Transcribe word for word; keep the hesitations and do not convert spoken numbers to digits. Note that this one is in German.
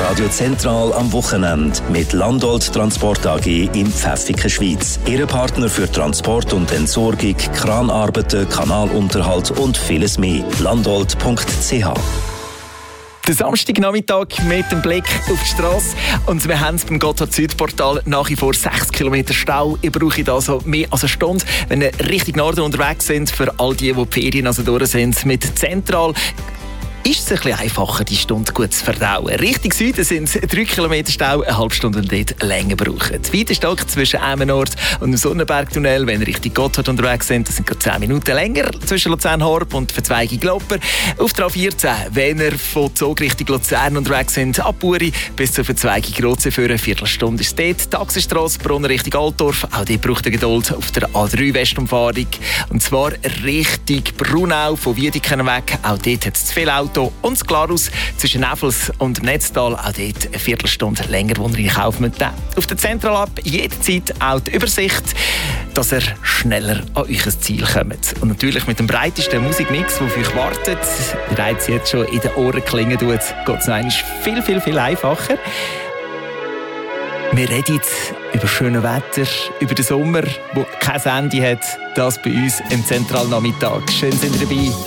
Radio Zentral am Wochenende mit Landolt Transport A G in Pfäffiken, Schweiz. Ihr Partner für Transport und Entsorgung, Kranarbeiten, Kanalunterhalt und vieles mehr. landolt punkt c h. Der Samstagnachmittag mit dem Blick auf die Strasse. Und wir haben es beim Gotthard-Süd-Portal nach wie vor sechs Kilometer Stau. Ich brauche also mehr als eine Stunde, wenn ihr Richtung Norden unterwegs sind. Für all die, die die Ferien also durch sind. Mit Zentral ist es ein bisschen einfacher, die Stunde gut zu verdauen. Richtung Süden sind es drei Kilometer Stau, eine halbe Stunde und dort länger brauchen. Weiter stark zwischen Emmenort und dem Sonnenbergtunnel, wenn ihr Richtung Gotthard unterwegs sind, das sind gerade zehn Minuten länger zwischen Luzern-Horb und Verzweigung Glopper. Auf der A vierzehn, wenn ihr von Zug Richtung Luzern unterwegs sind, ab Buri bis zur Verzweigung Rotsee für eine Viertelstunde ist dort. Taxistrasse, Brunner Richtung Altdorf, auch dort braucht ihr Geduld auf der A drei Westumfahrung. Und zwar Richtung Brunau, von Wiedeken weg, auch dort hat es zu viel Auto. Und das Glarus zwischen Näfels und dem Netztal, auch dort eine Viertelstunde länger, wo ihr in Kauf müsst. Auf der Zentral-App jederzeit auch die Übersicht, dass ihr schneller an euer Ziel kommt. Und natürlich mit dem breitesten Musikmix, der für euch wartet, der jetzt, jetzt schon in den Ohren klingen tut, geht es noch einmal viel, viel, viel einfacher. Wir reden jetzt über schönes Wetter, über den Sommer, der kein Ende hat. Das bei uns im Zentralnachmittag. Schön sind ihr dabei.